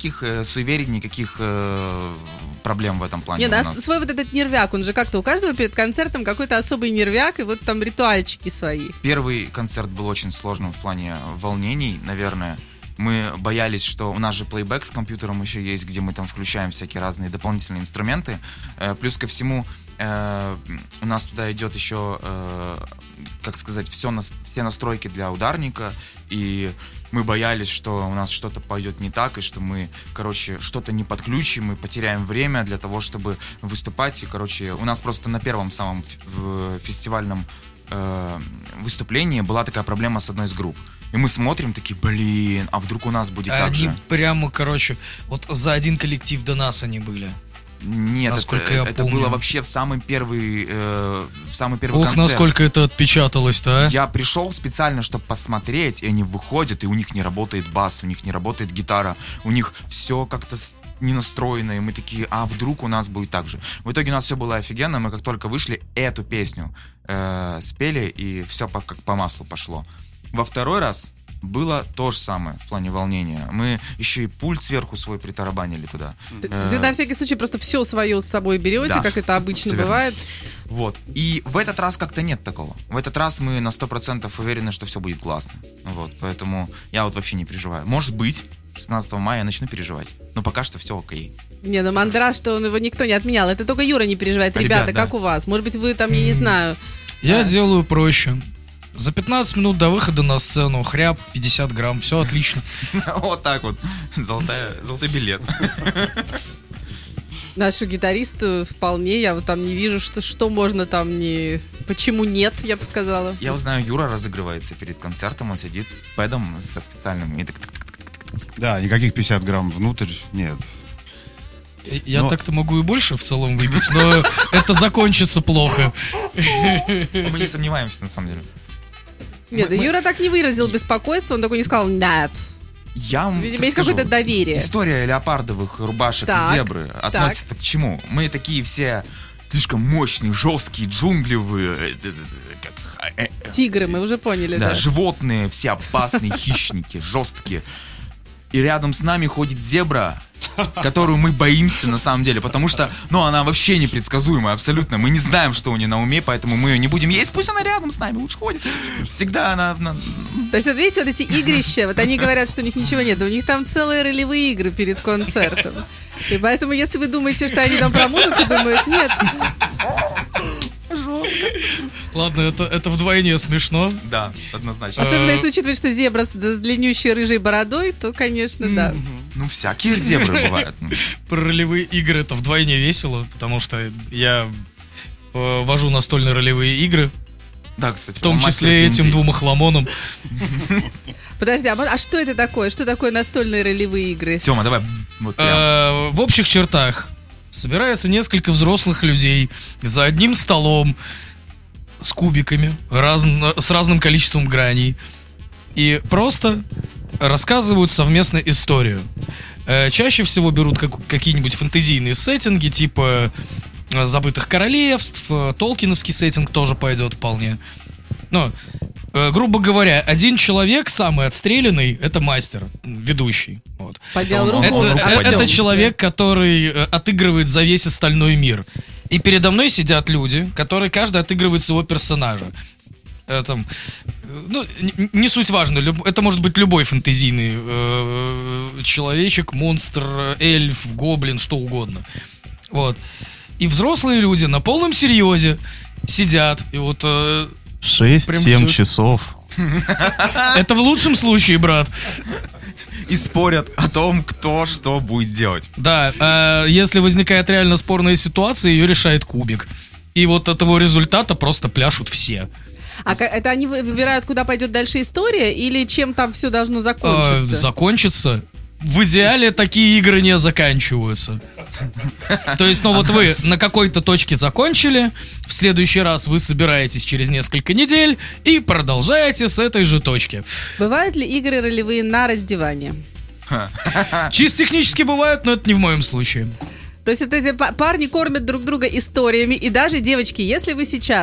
никаких суеверий, никаких проблем в этом плане. Не, да, свой вот этот нервяк, он же как-то у каждого перед концертом какой-то особый нервяк, и вот там ритуальчики свои. Первый концерт был очень сложным в плане волнений, наверное. Мы боялись, что у нас же плейбэк с компьютером еще есть, где мы там включаем всякие разные дополнительные инструменты. Плюс ко всему у нас туда идет еще, как сказать, все настройки для ударника, и мы боялись, что у нас что-то пойдет не так, и что мы, что-то не подключим, и потеряем время для того, чтобы выступать. И, у нас просто на первом самом фестивальном выступлении была такая проблема с одной из групп. И мы смотрим, такие, блин, а вдруг у нас будет так же? Они прямо, вот за один коллектив до нас они были. Нет, это было вообще в самый первый концерт. Ох, насколько это отпечаталось-то, а? Я пришел специально, чтобы посмотреть, и они выходят, и у них не работает бас, у них не работает гитара, у них все как-то не настроено, и мы такие, а вдруг у нас будет так же? В итоге у нас все было офигенно, мы как только вышли, эту песню спели, и все как по маслу пошло. Во второй раз было то же самое в плане волнения. Мы еще и пульт сверху свой притарабанили туда. На всякий случай просто все свое с собой берете, да, как это обычно бывает. Вот. И в этот раз как-то нет такого. В этот раз мы на 100% уверены, что все будет классно. Вот. Поэтому я вот вообще не переживаю. Может быть, 16 мая я начну переживать. Но пока что все окей. Не, ну мандраж, что его никто не отменял. Это только Юра не переживает. Ребята, как у вас? Может быть, вы там, я не знаю. Я делаю проще. За 15 минут до выхода на сцену хряб, 50 грамм, все отлично. Вот так вот, золотой билет. Нашу гитаристу вполне, я вот там не вижу, что можно там не... Почему нет, я бы сказала. Я узнаю, Юра разыгрывается перед концертом, он сидит с пэдом, со специальным... Да, никаких 50 грамм внутрь, нет. Я так-то могу и больше в целом выбить, но это закончится плохо. Мы не сомневаемся, на самом деле. Нет, Юра так не выразил беспокойство, он такой не сказал «нет». Видимо, есть какое-то доверие. История леопардовых рубашек и зебры относится к чему? Мы такие все слишком мощные, жесткие, джунглевые. Тигры, мы уже поняли, да. Животные, все опасные, хищники, жесткие. И рядом с нами ходит зебра, которую мы боимся на самом деле, потому что, она вообще непредсказуемая абсолютно. Мы не знаем, что у нее на уме, поэтому мы ее не будем есть. Пусть она рядом с нами лучше ходит. Всегда она... То есть, вот видите, вот эти игрища, вот они говорят, что у них ничего нет, у них там целые ролевые игры перед концертом. И поэтому, если вы думаете, что они там про музыку думают, нет. Жестко. Ладно, это вдвойне смешно. Да, однозначно. Особенно если учитывать, что зебра с длиннющей рыжей бородой, то, конечно, да. Всякие зебры бывают. Про ролевые игры это вдвойне весело, потому что я вожу настольные ролевые игры. Да, кстати. В том числе этим двум охламонам. Подожди, а что это такое? Что такое настольные ролевые игры? Тёма, давай. В общих чертах собирается несколько взрослых людей за одним столом с кубиками, с разным количеством граней. И просто рассказывают совместно историю. Чаще всего берут какие-нибудь фэнтезийные сеттинги, типа «Забытых королевств», толкиновский сеттинг тоже пойдет вполне. Грубо говоря, один человек, самый отстрелянный, это мастер, ведущий. Вот. Поднял руку. Это человек, который отыгрывает за весь остальной мир. И передо мной сидят люди, которые каждый отыгрывает своего персонажа. Не суть важно, это может быть любой фэнтезийный человечек, монстр, эльф, гоблин, что угодно. Вот. И взрослые люди на полном серьезе сидят, и вот... 6-7 часов. Это в лучшем случае, брат. И спорят о том, кто что будет делать. Да, если возникает реально спорная ситуация, ее решает кубик. И вот от его результата просто пляшут все. А это они выбирают, куда пойдет дальше история, или чем там все должно закончиться? Закончится. В идеале такие игры не заканчиваются. То есть, вот вы на какой-то точке закончили, в следующий раз вы собираетесь через несколько недель и продолжаете с этой же точки. Бывают ли игры ролевые на раздевание? Чисто технически бывают, но это не в моем случае. То есть это парни кормят друг друга историями. И даже, девочки, если вы сейчас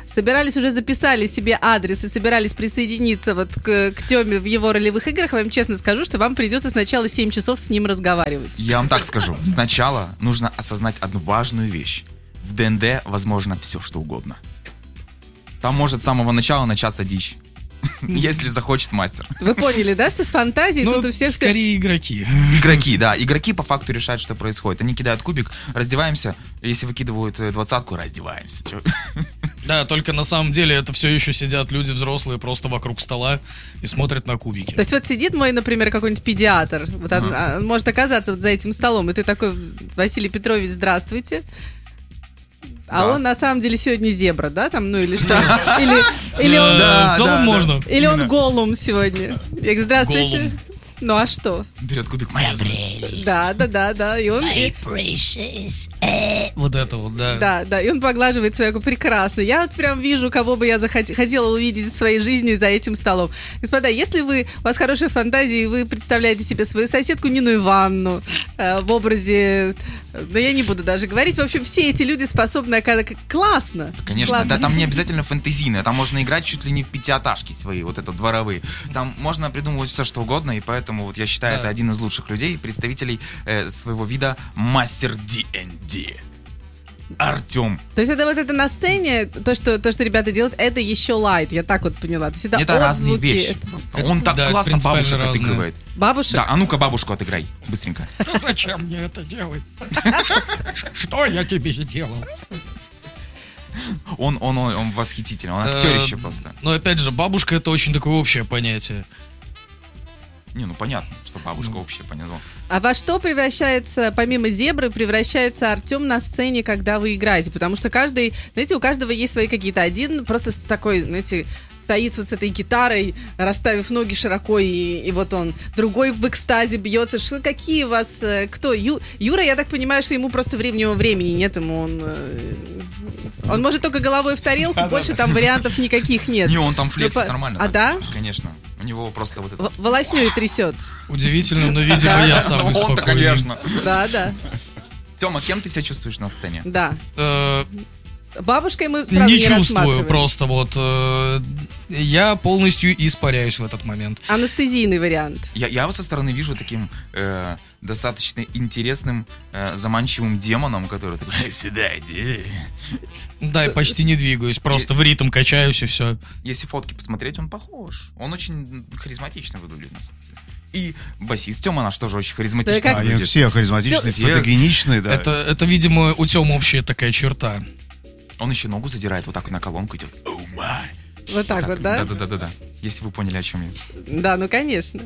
собирались уже записали себе адрес и собирались присоединиться вот к Тёме в его ролевых играх, я вам честно скажу, что вам придется сначала 7 часов с ним разговаривать. Я вам так скажу. Сначала нужно осознать одну важную вещь. В ДНД возможно все, что угодно. Там может с самого начала начаться дичь. Если захочет мастер. Вы поняли, да, что с фантазией тут у всех скорее игроки. Игроки, да. Игроки по факту решают, что происходит. Они кидают кубик, раздеваемся. Если выкидывают 20-ку, раздеваемся. Да, только на самом деле это все еще сидят люди взрослые просто вокруг стола и смотрят на кубики. То есть вот сидит мой, например, какой-нибудь педиатр, вот он может оказаться вот за этим столом, и ты такой: Василий Петрович, здравствуйте. А он на самом деле сегодня зебра, да, там, ну или что? Или он... В целом можно. Или он Голлум сегодня. Я говорю: здравствуйте. Ну а что? Берет кубик. Моя прелесть. Да. И он... My precious. Вот это вот, да. Да, и он поглаживает свою прекрасно. Я вот прям вижу, кого бы я хотела увидеть в своей жизни за этим столом. Господа, если у вас хорошая фантазия, и вы представляете себе свою соседку Нину Ивановну в образе... Да я не буду даже говорить. В общем, все эти люди способны... Классно! Конечно, да, там не обязательно фэнтезийное. Там можно играть чуть ли не в пятиэтажки свои, вот это дворовые. Там можно придумывать все, что угодно, и поэтому вот я считаю, это один из лучших людей, представителей своего вида мастер D&D. Артем. То есть это вот это на сцене, то, что ребята делают, это еще лайт, я так вот поняла. То есть это разные вещи. Он так классно бабушек отыгрывает. Бабушек? Да, а ну-ка бабушку отыграй, быстренько. Зачем мне это делать? Что я тебе сделал? Он восхитительный, он актерище просто. Но опять же, бабушка — это очень такое общее понятие. Не, ну понятно, что бабушка общая, понятно. А во что превращается, помимо зебры, превращается Артем на сцене, когда вы играете? Потому что каждый, знаете, у каждого есть свои какие-то. Один просто с такой, знаете, стоит вот с этой гитарой, расставив ноги широко, и вот он. Другой в экстазе бьется. Что, какие у вас, кто? Юра, я так понимаю, что ему просто времени нет, ему он может только головой в тарелку, больше там вариантов никаких нет. Не, он там флексит нормально. А да? Конечно. У него просто вот это... Волоснёй трясет. Удивительно, но, видимо, я самый спокойный. Он-то, конечно. Да. Тёма, кем ты себя чувствуешь на сцене? Да. Бабушкой мы сразу не чувствую, просто вот я полностью испаряюсь в этот момент. Анестезийный вариант. Я его со стороны вижу таким достаточно интересным, заманчивым демоном, который такой: сюда иди. Да, и почти не двигаюсь, просто в ритм качаюсь и все. Если фотки посмотреть, он похож. Он очень харизматично выглядит, на самом деле. И басист Тёма наш тоже очень харизматичный. Они все харизматичные, фотогеничные, да. Это, видимо, у Тёмы общая такая черта. Он еще ногу задирает вот так на колонку и делает: оу май. Вот так вот, да? Да. Если вы поняли, о чем я. Да, ну конечно.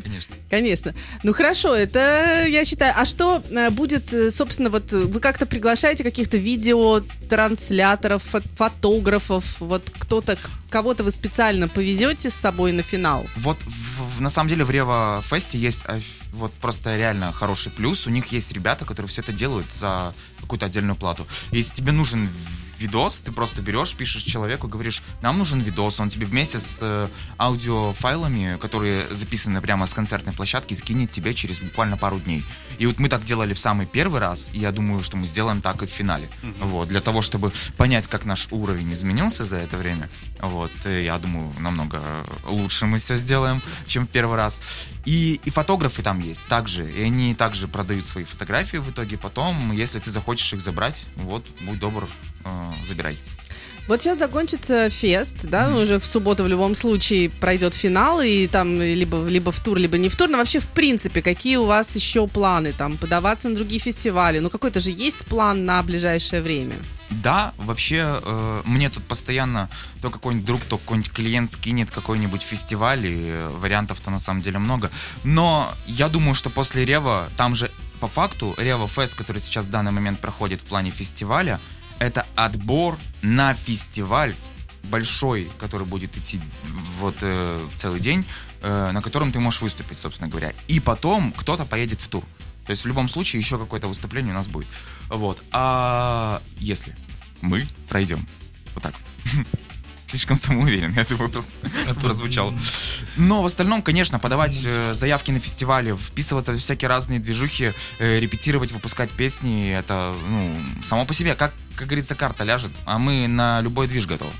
Ну хорошо, это я считаю. А что будет, собственно, вот вы как-то приглашаете каких-то видеотрансляторов, фотографов, вот кого-то вы специально повезете с собой на финал? Вот на самом деле в Рево Фесте есть вот просто реально хороший плюс. У них есть ребята, которые все это делают за какую-то отдельную плату. Если тебе нужен видос, ты просто берешь, пишешь человеку, говоришь: нам нужен видос, он тебе вместе с аудиофайлами, которые записаны прямо с концертной площадки, скинет тебе через буквально пару дней. И вот мы так делали в самый первый раз, и я думаю, что мы сделаем так и в финале. Вот, для того, чтобы понять, как наш уровень изменился за это время, вот, я думаю, намного лучше мы все сделаем, чем в первый раз. И фотографы там есть также, и они также продают свои фотографии в итоге. Потом, если ты захочешь их забрать, вот, будь добр, забирай. Вот сейчас закончится фест, да, уже в субботу в любом случае пройдет финал, и там либо в тур, либо не в тур, но вообще в принципе, какие у вас еще планы, там, подаваться на другие фестивали, ну какой-то же есть план на ближайшее время? Да, вообще, мне тут постоянно то какой-нибудь друг, то какой-нибудь клиент скинет какой-нибудь фестиваль, и вариантов-то на самом деле много, но я думаю, что после Рево, там же по факту Рево Фест, который сейчас в данный момент проходит в плане фестиваля, это отбор на фестиваль большой, который будет идти вот в целый день, на котором ты можешь выступить, собственно говоря. И потом кто-то поедет в тур. То есть в любом случае еще какое-то выступление у нас будет. Вот. А если мы пройдем вот так вот. Слишком самоуверен, я думаю, просто прозвучало. Но в остальном, конечно, подавать заявки на фестивали, вписываться в всякие разные движухи, репетировать, выпускать песни, это, само по себе, как говорится, карта ляжет, а мы на любой движ готовы.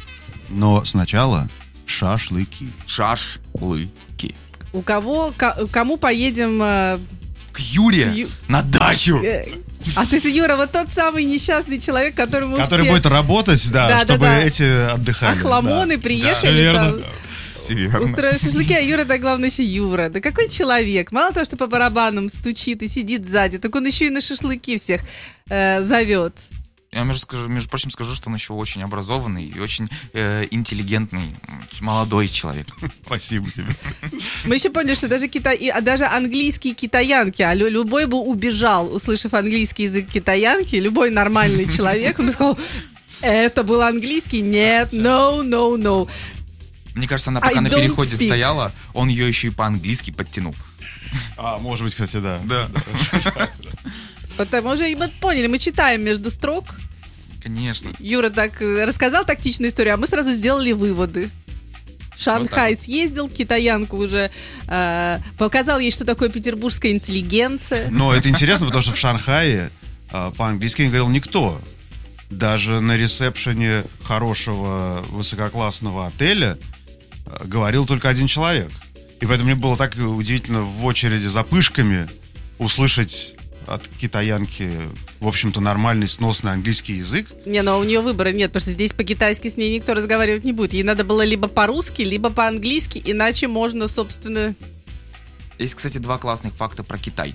Но сначала шашлыки. Шашлыки. Кому поедем... К Юре на дачу. А то есть Юра, вот тот самый несчастный человек, которому Который все... будет работать, чтобы эти отдыхали. Охламоны приехали Всё там... верно. Все верно. Устроили шашлыки, а Юра, да главное еще Юра. Да какой человек? Мало того, что по барабанам стучит и сидит сзади, так он еще и на шашлыки всех зовет. Я, между прочим, скажу, что он еще очень образованный и очень интеллигентный, молодой человек. Спасибо тебе. Мы еще поняли, что даже английские китаянки, любой бы убежал, услышав английский язык китаянки, любой нормальный человек, он бы сказал, это был английский? Нет, no. Мне кажется, она пока на переходе стояла, он ее еще и по-английски подтянул. Может быть, кстати, да. Да. Потому что мы поняли, мы читаем между строк. Конечно. Юра так рассказал тактичную историю, а мы сразу сделали выводы. В Шанхай съездил, китаянку уже показал ей, что такое петербургская интеллигенция. Но это интересно, потому что в Шанхае по-английски не говорил никто. Даже на ресепшене хорошего высококлассного отеля говорил только один человек. И поэтому мне было так удивительно в очереди за пышками услышать от китаянки, в общем-то, нормальный, сносный английский язык. Но у нее выбора нет, потому что здесь по-китайски с ней никто разговаривать не будет. Ей надо было либо по-русски, либо по-английски, иначе можно, собственно... Есть, кстати, два классных факта про Китай.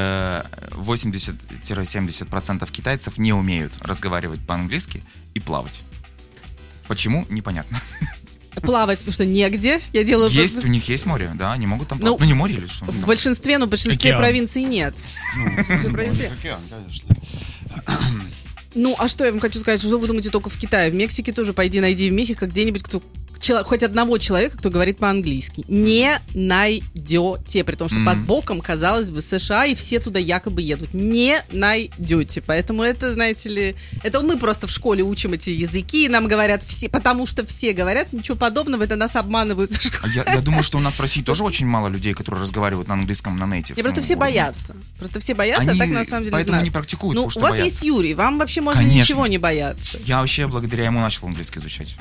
80-70% китайцев не умеют разговаривать по-английски и плавать. Почему? Непонятно. Плавать, потому что негде. Я делаю... У них есть море, да, они могут там плавать. Не море или что? В большинстве провинций нет. Океан, конечно. А что я вам хочу сказать, что вы думаете только в Китае? В Мексике тоже пойди найди в Мехико где-нибудь, хоть одного человека, кто говорит по-английски. Не найдете. При том, что под боком, казалось бы, США, и все туда якобы едут. Не найдете. Поэтому это, знаете ли, это мы просто в школе учим эти языки, и нам говорят все, потому что все говорят, ничего подобного, это нас обманывают со школы. Я думаю, что у нас в России тоже очень мало людей, которые разговаривают на английском на нейтив. Просто все боятся. А так на самом деле поэтому знают. не практикуют, потому что у вас боятся. есть Юрий, вам вообще можно ничего не бояться. Я вообще благодаря ему начал английский изучать.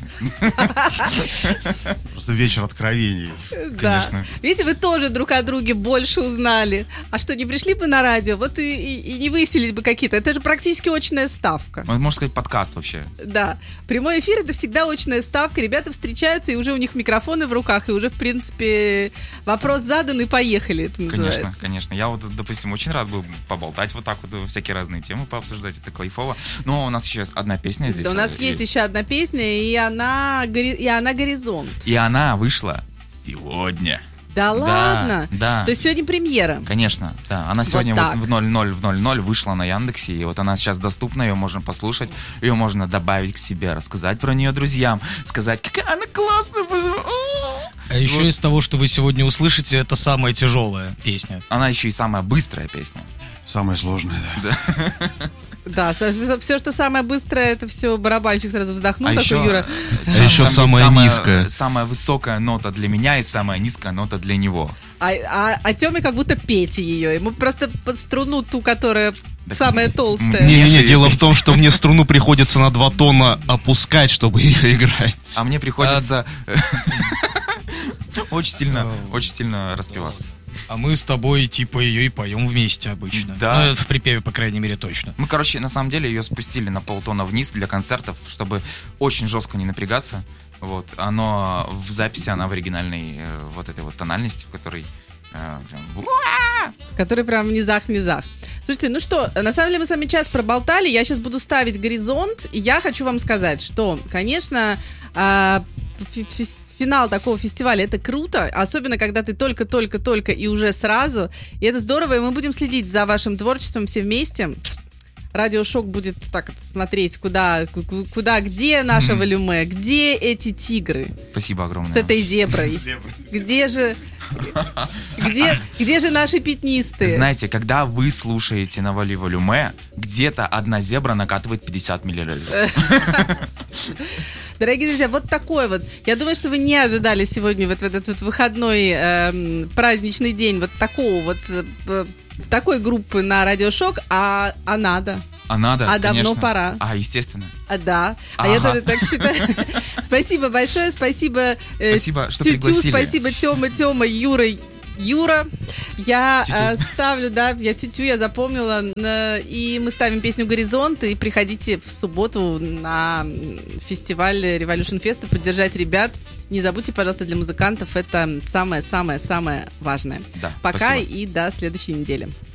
Просто вечер откровений. Да. Конечно. Видите, вы тоже друг о друге больше узнали. А что, не пришли бы на радио, вот и не выяснились бы какие-то. Это же практически очная ставка. Можно сказать, подкаст вообще. Да. Прямой эфир — это всегда очная ставка. Ребята встречаются, и уже у них микрофоны в руках, и уже, в принципе, вопрос задан, и поехали, это называется. Конечно. Я вот, допустим, очень рад был поболтать вот так вот, всякие разные темы пообсуждать, это кайфово. Но у нас еще одна песня здесь. Да, у нас есть еще одна песня, и она «Горизонт». И она вышла сегодня. Да ладно? Да. То есть сегодня премьера? Конечно, да. Она сегодня вот в 00 вышла на Яндексе, и вот она сейчас доступна, ее можно послушать, ее можно добавить к себе, рассказать про нее друзьям, сказать, какая она классная, боже. А еще из того, что вы сегодня услышите, это самая тяжелая песня. Она еще и самая быстрая песня. Самая сложная, да. Да, все, что самое быстрое, это все барабанщик сразу вздохнул, такой еще, Юра. А еще самая низкая. Самая высокая нота для меня и самая низкая нота для него. А Тёме как будто петь ее. Ему просто под струну ту, которая самая толстая. Не, дело в том, что мне струну приходится на 2 тона опускать, чтобы ее играть. А мне приходится очень сильно распеваться. А мы с тобой, типа, ее и поем вместе обычно. Да. В припеве, по крайней мере, точно. Мы, на самом деле, ее спустили на полтона вниз для концертов, чтобы очень жестко не напрягаться. Вот. Оно в записи, она в оригинальной вот этой вот тональности, в которой... Который прям в низах. Слушайте, ну что, на самом деле мы с вами час проболтали, я сейчас буду ставить «Горизонт», и я хочу вам сказать, что, конечно, финал такого фестиваля — это круто, особенно когда ты только-только и уже сразу, и это здорово, и мы будем следить за вашим творчеством все вместе. Радио Шок будет так смотреть, где наше волюме, где эти тигры. Спасибо огромное. С этой зеброй. Где же наши пятнистые? Знаете, когда вы слушаете на волюме, где-то одна зебра накатывает 50 миллилитров. Дорогие друзья, вот такой вот. Я думаю, что вы не ожидали сегодня вот в этот вот выходной праздничный день вот такого вот такой группы на Радио Шок, а надо. А надо, давно конечно. пора. Естественно. Да, я тоже так считаю. Спасибо большое, спасибо. Спасибо, что Тютю, пригласили. спасибо, Тёма, Юра. Я ставлю, я Тютю, я запомнила. И мы ставим песню «Горизонт». И приходите в субботу на фестиваль Revolution Fest поддержать ребят. Не забудьте, пожалуйста, для музыкантов это самое-самое-самое важное. Да, Пока спасибо. и до следующей недели.